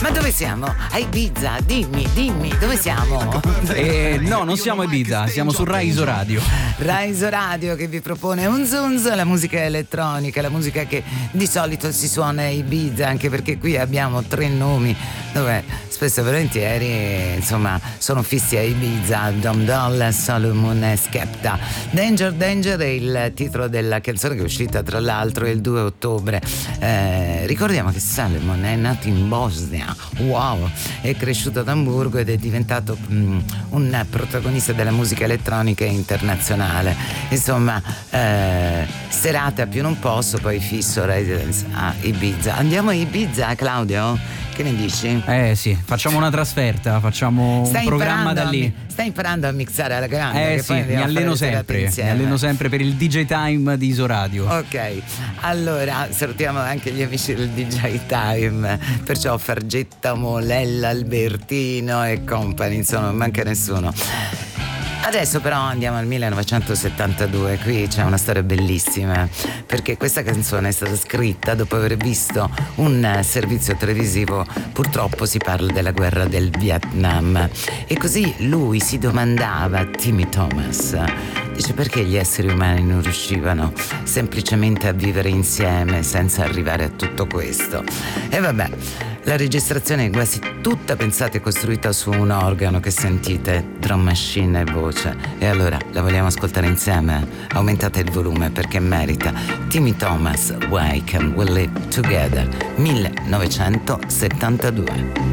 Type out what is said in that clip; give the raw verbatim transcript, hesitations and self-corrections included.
Ma dove siamo? A Ibiza, dimmi, dimmi, dove siamo? Eh, no, non siamo a Ibiza, siamo su Raiso Radio. Raiso Radio che vi propone un zunzo, la musica elettronica, la musica che di solito si suona a Ibiza, anche perché qui abbiamo tre nomi dove spesso e volentieri insomma sono fissi a Ibiza: Dom Doll, Solomon e Skepta. Danger Danger è il titolo della canzone che è uscita tra l'altro il due ottobre. Eh, ricordiamo che Solomon è nato in Bosnia, wow, è cresciuto ad Amburgo ed è diventato um, un protagonista della musica elettronica internazionale. Insomma, eh, serate a più non posso, poi fisso residence a Ibiza. Andiamo a Ibiza, Claudio? Che ne dici? Eh sì, facciamo una trasferta, facciamo stai un programma da lì. Mi, stai imparando a mixare alla grande? Eh che sì, poi mi alleno sempre, mi alleno sempre per il D J Time di Isoradio. Ok, allora salutiamo anche gli amici del D J Time, perciò Fargetta, Molella, Albertino e company, insomma non manca nessuno. Adesso però andiamo al millenovecentosettantadue, qui c'è una storia bellissima, perché questa canzone è stata scritta dopo aver visto un servizio televisivo, purtroppo si parla della guerra del Vietnam, e così lui si domandava, Timmy Thomas, dice: perché gli esseri umani non riuscivano semplicemente a vivere insieme senza arrivare a tutto questo? E vabbè, la registrazione è quasi tutta pensata e costruita su un organo che sentite, drum machine e voce. E allora la vogliamo ascoltare insieme? Aumentate il volume perché merita. Timmy Thomas, Why Can't We Live Together, millenovecentosettantadue.